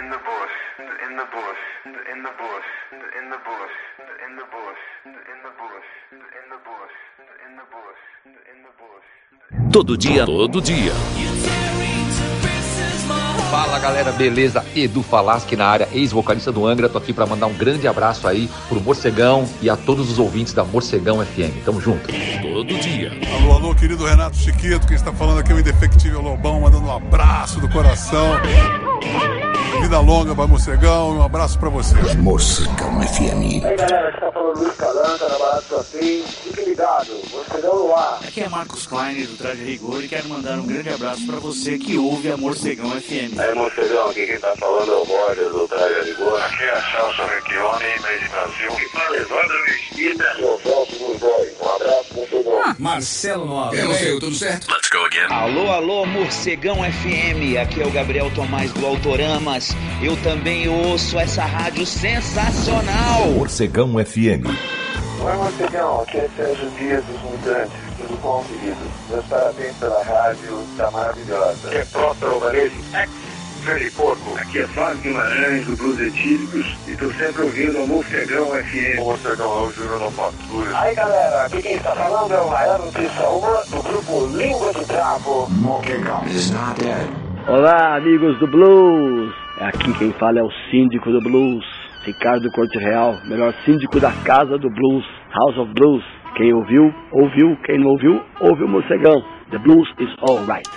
Todo dia, todo dia. Fala galera, beleza? Edu Falaschi na área, ex-vocalista do Angra. Tô aqui pra mandar um grande abraço aí pro Morcegão e a todos os ouvintes da Morcegão FM. Tamo junto. Todo dia. Alô, alô, querido Renato Chiquito, quem está falando aqui é o Indefectível Lobão, mandando um abraço do coração. Vida longa para Morcegão e um abraço pra vocês. Morcegão FM. Aí galera, aqui tá falando Luiz Calanca, na Barato Café. Fique ligado, Morcegão no ar. Aqui é Marcos Klein do Traje Rigor e quero mandar um grande abraço pra você que ouve a Morcegão FM. Aí Morcegão, aqui quem tá falando é o Borges do Traje Rigor. Aqui é Celso Recchione, meio de Brasil. Que fala Evandro Mesquita. E o Celso dos Dois. Um abraço, Morcegão. Marcelo Nova. Eu, tudo certo? Let's go again. Alô, alô, Morcegão FM, aqui é o Gabriel Tomás do Autoramas. Eu também ouço essa rádio sensacional. Morcegão FM. Oi, Morcegão, aqui é Sérgio Dias dos Mutantes. Tudo bom, querido? Meus parabéns pela rádio, tá maravilhosa. Aqui é Próspero Varejo, ex-Freddy Porco. Aqui é Flávio Guimarães, do Blues Etílicos. E tô sempre ouvindo a Morcegão FM. O Morcegão é o Júnior no Factura. Aí, galera, aqui quem está falando é o Raiano Trissaúma, do grupo Língua de Trapo. Morcegão is not dead. Olá, amigos do Blues. Aqui quem fala é o síndico do Blues, Ricardo Corte Real, melhor síndico da Casa do Blues, House of Blues. Quem ouviu, ouviu. Quem não ouviu, ouve o Morcegão. The Blues is all right.